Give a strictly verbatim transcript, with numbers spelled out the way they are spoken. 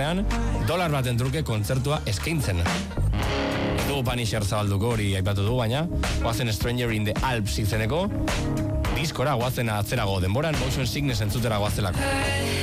zuzenean, dolar baten truke kontzertua eskaintzen. Ez dugu Punisher zabalduko hori aipatu du, baina guazen Stranger in the Alps izeneko diskora guazen atzerago denboran Motion Sickness entzutera guazelako.